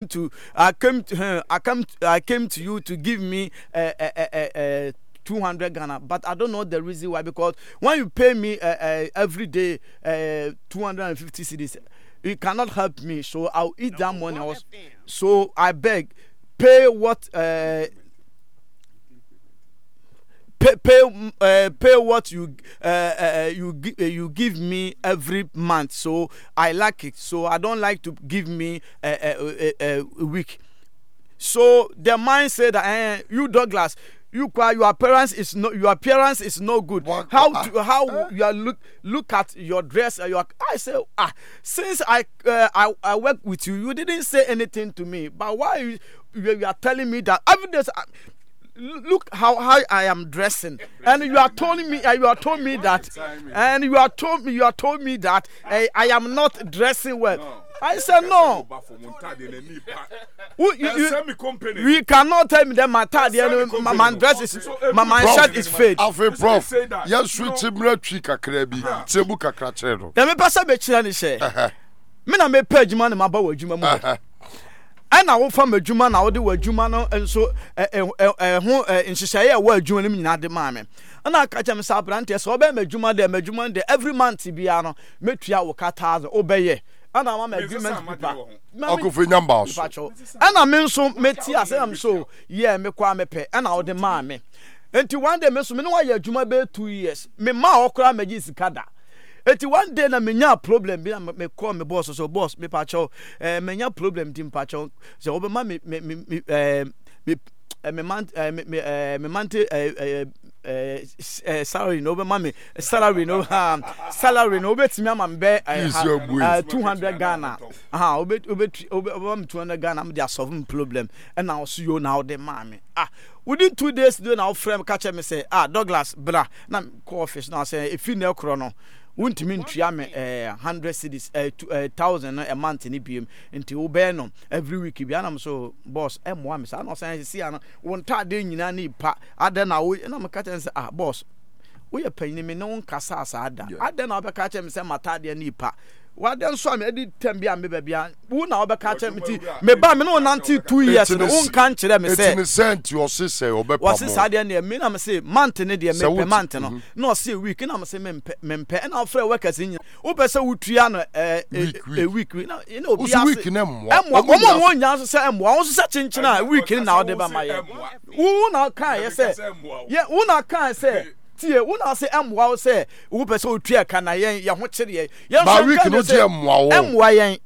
to you to give me 200 Ghana, but I don't know the reason why, because when you pay me every day 250 cedis, you cannot help me, so I'll eat that money. So I beg, pay what pay what you give me every month. So I like it. So I don't like to give me a week. So the mind said that you Douglas, your appearance is no good. How you look at your dress? I say since I work with you, you didn't say anything to me. But why you are telling me that every day? Look how I am dressing, and you are telling me, and you are told me that I am not dressing well. No. I said no. We cannot tell me that my dress is my shirt is fake. Prof, yes, switch him kakrebi. Sebu kakrachero. The me pasa be chira ni she. Me na me page man ma ba wajuma mu. And I will from a Juma now, the word Jumano, and so in Shishaya, word Juman, not the mammy. And I catch him Sabrantes, so obey Juma de every month, Tibiano, Metria or Catar, obey. And I'm a agreement. Uncle for numbers. And I mean so, Metia, say I'm so, yeah, me kwame pe, and I'll demand me. And to one day, Miss Minoa, Juma be 2 years, me ma okra me jisikada. Eti one day na menya problem bi na me call me boss so boss me pacho menya problem tim pacho so obema me salary no obema me salary no obetimi ama be 200 Ghana obetimi 200 Ghana am dey solve problem and now so you now the man within 2 days do now frame catch me say Douglas bra na call office now say if you no kro no won't mean triame 100 cedis 1000 a month in EPM until Ubeno every week. Bianam so boss M1 I no say see an won ta de nyina ni pa adena we na me catch say boss we are paying me no kasa ada adena be catch me say mata de ni pa what then so me did tembia me bia wo na obe catch me ti me ba me no nanti 2 years no won kan kire me say 18% your sister obe pa mo sister de na me na me say month ne de me per month no no say week na me say me and offer workers in wo be say wutua no a week na you know bi week na mo mo nya so say mo wo so say chinchina week na de ba maye wo na kan ye say yeah wo na kan say tie una say emwa say wo pese otua kana yen ye ho kire yen ba week no tie emwa wo emwa yen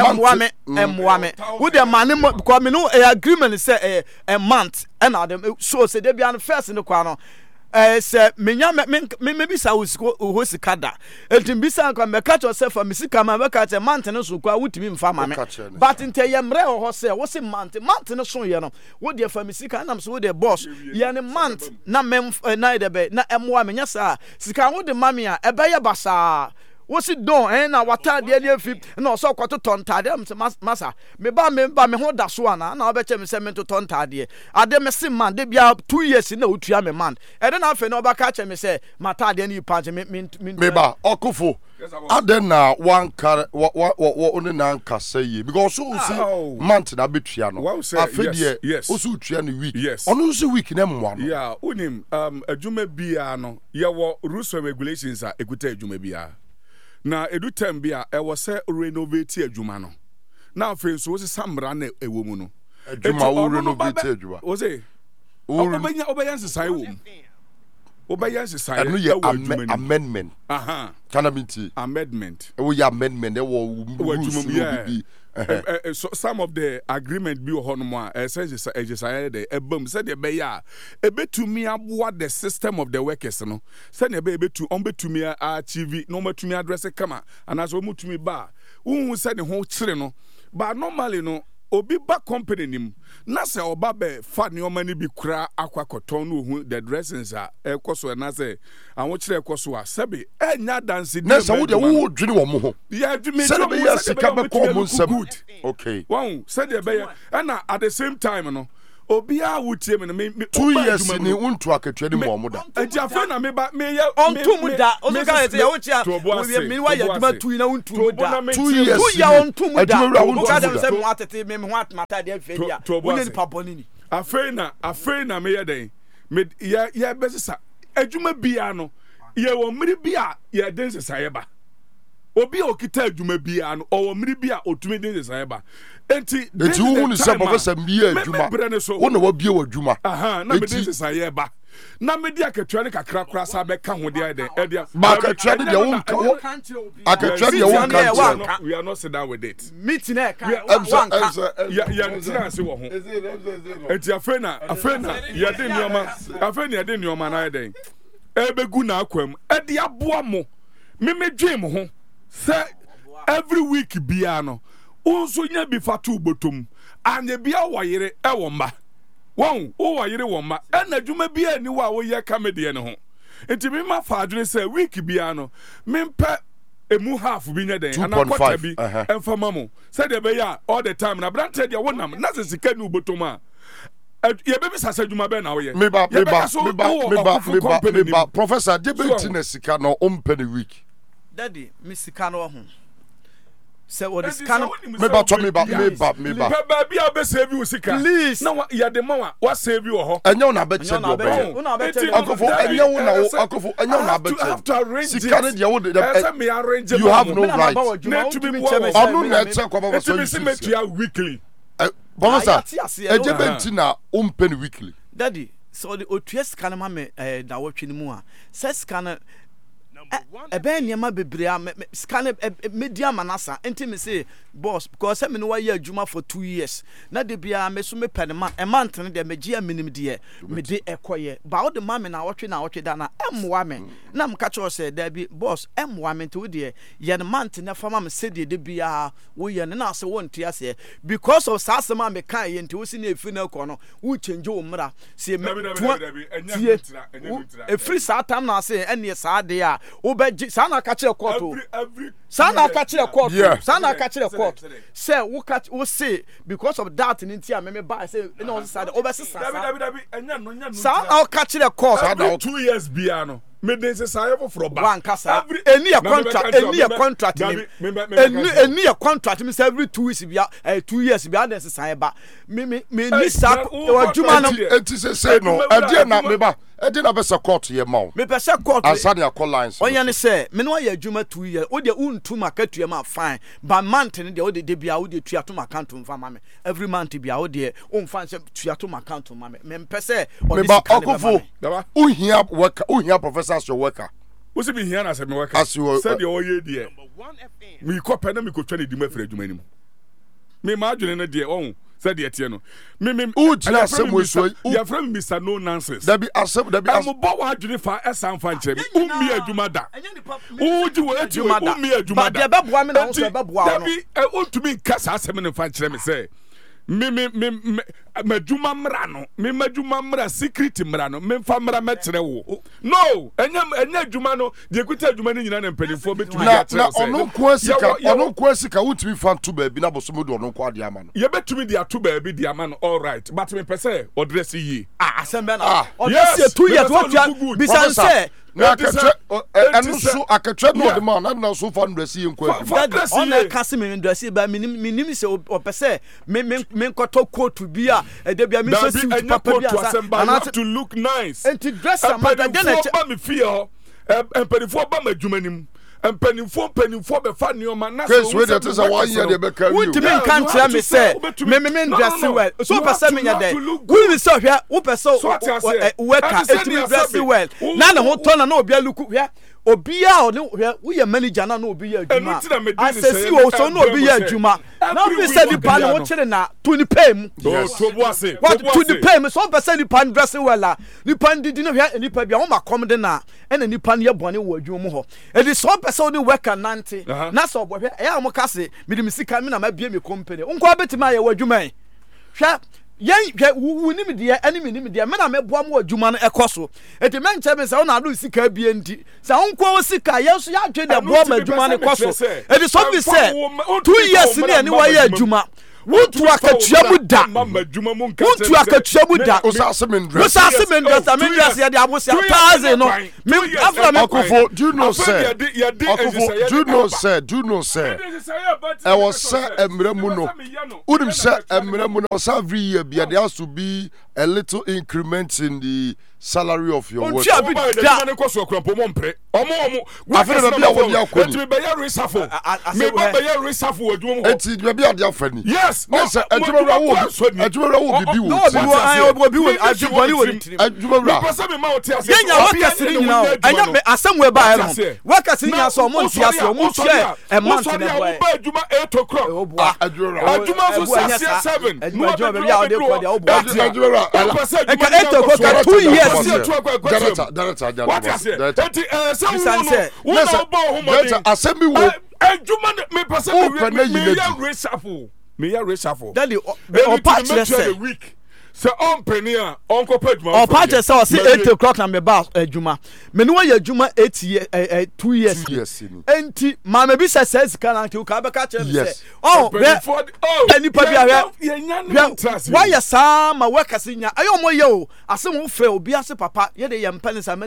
emwa me wo de mane because me no agreement say a month and them so say they be an first no kwa no say menya me bisa wo sikada entim bisa kwa me catch yourself for me sika ma be catch month no so kwa wutimi mfa ma me but inte ye mre ho say wo say month no so ye no wo de fa me sika na so wo de boss ye ne month na mem na de be na emwa menya sa sika wo de mame a ebe ye basa wo si don na wata de ne afi na so kwato tontade am masa me ba me ho da so ana na obeche me se me to tontade ade me se man de bia 2 years na otua me man e de na afi na obaka che me se mata de ni punch me ba okufo ade na one car what only na nkasa yi because so see month na betua no afi de o so otua ni week onu so week na mwa no yeah unim adwuma bia no ye wo rules and regulations a ekuta adwuma bia na edu tembia e wo se renovate adwuma no na afi so wo se samra na ewo mu no adwuma wo renovate adwuma wo se obeyanse sai wo obeyanse sai amendment kana binti amendment wo ya amendment e wo rules so some of the agreement bi hono a says ejesaya de ebam said be ya ebetumi aboa the system of the workers no said e betumi achieve no matumi address kama and as omutumi ba wu said ho kire no but normally no obi ba company nim na se oba be fa ne o mani bi kura akwakoton no hu the dressings a ekoso na se anwo kire ekoso a sebe enya dance na se wo de wo dwene wo mo ho ya dwene se be ya sika be ko mo nsem okay wow said e be ya and at the same time no Obia wutie me 2 years ni untu akatua ni mo da. Ajafe na me ba me ye ontu mu da o ka say wo chia me wa ya duma tu na untu mu da 2 years tu ya ontu mu da o ka dem say mo atete me ho atmata de afi dia wo ni paboni ni afei na me ye den me ya besisa adwuma bia no ye wo mmiri bia ye den sesaye ba obi okita adwuma bia no o wo mmiri bia otumi den sesaye ba enti wu ni se professor bia adwuma wo na wo bia adwuma na me den sesaye ba na me dia akatua ne kakra kra sa be ka ho de den e dia ba akatua de wo akatua de wo kan we are not sit down with it meeting e ka ya ntina se wo ho enti afei na ya den nioma na den ebegu na akwam e dia boa mo me dwem ho say every week bia no unso nya bi fatu botom anya bia wayere e wo mba won wo wayere wo mba e na dwuma bia ni wa wo ye kamede ne ho enti me ma fa adwene say week bia no me mpa emu half bi nya den anakota bi emfa mamo say de be ya all the time na brante dia wonam na sesika ni botom a ye be sasa dwuma be na wo ye me ba professor de be na sika no ompe ne week daddy me sika no ho say what is kind of me ba ba bia be save you sika please na ya de ma wa save you ho enyo na be che do be akofo enyo na be che sika ne de wo de you have no right na to be onu na che kwa baba so you weekly bonsa ejebenti na ompe ne weekly daddy so the otua sika na ma me da wotwe ni mu a say sika na ebe niema bebre scan media manasa enti me say boss because me no wa ya adwuma for 2 years na de bia me so me pene man e month ne de me gia minim de me de ekoye ba wo de ma me na wotwe da na emwa me na mka cho say da bi boss emwa me nti wo de ye ne month na fama me say de bia wo ye ne na say wo ntia say because of sasema me kan ye nti wo si na efi na ko no wo change wo mra say me e free satam na say ene sa de a obeji sana ka kire court sana ka kire court say wo say because of that ntia me buy say no say obesisa sana ka kire court 2 years bia no me dey say say for ba one kasa any contract me say every 2 weeks bia 2 years bia dey say ba me ni sa adwuma no enti say no e na me ba e dey na be say court ye ma me be say court asani akọ lines onya ne say me no ya adwuma 2 years o de untu makatua ma fine ba month ne de o de bia o de tua to account mfa ma me every month bia o de o mfa say tua to account ma me mpese o de akofo uhia worker uhia professor as your worker wo se bi hia na say me worker said your ye de me ko pe na me ko twa ne di ma fra adwuma ni mu me ma adwene ne de on said the etieno me ujina semo so ya from Mr no nonsense da bi am bo wa adwene fa esan fa nche me ummi adwuma da uji wo eti ummi adwuma da ba boa me na so ba boa no da bi ontumi nkasa asem ne fa nche me say me madwuma mra no me madwuma mra secret mra no me fa mra metre wo no enya adwuma no de kuta adwuma ni nyina na mpanifo betumi ya tere na onu ko asika wutumi fa nto ba bi na bosomo de onu ko ade ama no ye betumi de ato ba bi de ama no all right but me pese odress yi asembe na odress 2 years what you bisan say na anu so akatwa no de ma na so fa ndress yi nko abi on na kasi me ndress ba minim se opese me nkoto coat bi a de bia me so suit papa bi asa to look nice and to dress am da na me feel empanifo ba madwumanim empanifo be fa nioma na so we dey say 1 year dey be carry you to me kan tell me say me dress well so person me nya dey we be so hia wo person worker etimi dress well na ne ho to na obi aluku hia obi a wo ye manager na obi ye adwuma asesi wo so na obi ye adwuma na we say the pan wo kire na to ni pay mu to boase what to the pay me so person the pan dress well la ni pan didi no hia ni pa bia wo makom de na e na ni pan ye bone wo adwuma mu ho e di so person ni worker nante na so bo hia e am ka se me di misika me na ma bia me company unko betima ye wo adwuma hwa yen wunim de enemy nim de me na meboa mo adwuma no ekoso eti me nche me se na adu sika bia ndi se onko sika ye so ya dwe de boa ma adwuma no ekoso eti so bi se 2 years ni ani wa ye adwuma wontu akatua mu da wontu akatua mu da osase mendra ya de abosia taze no me afra me Akufo do you know say I was say emre mu no unim say emre mu no every year there has to be a little increment in the salary of your work. Yes. So on penny uncle Pedro or patches say 8 o'clock na me ba adwuma me no ye adwuma 8 years 2 years enti ma me bi say sika na nke ka be ka chere say any pa bia why ya sa ma workers nya ayo mo ye o asem wo fe obi ase papa ye de ye mpa ni sa